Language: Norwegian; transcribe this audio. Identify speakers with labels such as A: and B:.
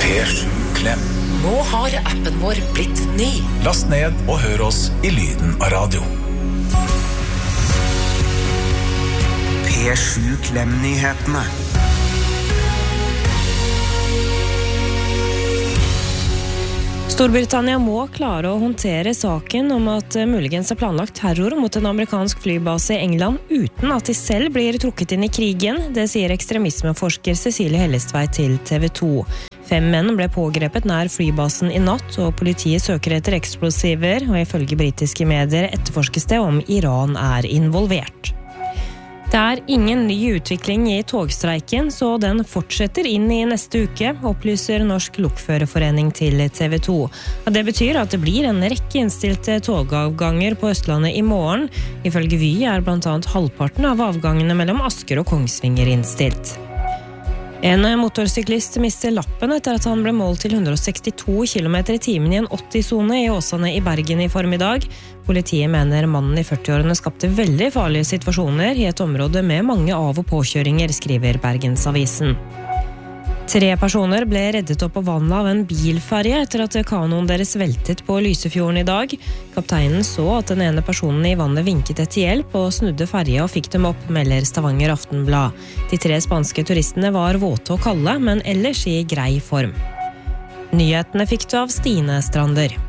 A: P7 Klem.
B: Nå har appen vår blitt ny.
A: Last ned og hør oss i lyden av radio.
C: P7 Klem-nyhetene.
D: Storbritannia må klare å håndtere saken om at muligens er planlagt terror mot en amerikansk flybase i England uten at de selv blir trukket inn i krigen. Det sier ekstremismeforsker Cecilie Hellestveit til TV 2. 5 menn ble pågrepet nær flybasen i natt, og politiet søker etter eksplosiver, og ifølge britiske medier etterforskes det om Iran er involvert. Det er ingen ny utvikling i togstreiken, så den fortsetter inn i neste uke, opplyser Norsk Lokførerforening til TV 2. Det betyr at det blir en rekke innstilte togavganger på Østlandet i morgen. Ifølge Vy er blant annet halvparten av avgangene mellom Asker og Kongsvinger innstilt. En motorsyklist mistet lappen etter at han ble målt til 162 km i timen i en 80-zone i Åsane i Bergen i formiddag. Politiet mener mannen i 40-årene skapte veldig farlige situasjoner i et område med mange av- og påkjøringer, skriver Bergensavisen. 3 personer ble reddet opp på vannet av en bilferje etter at kanoen deres veltet på Lysefjorden i dag. Kapteinen så at den ene personen i vannet vinket etter hjelp og snudde ferja og fikk dem opp, melder Stavanger Aftenblad. De 3 spanske turistene var våte og kalde, men ellers i grei form. Nyhetene fikk du av Stine Strander.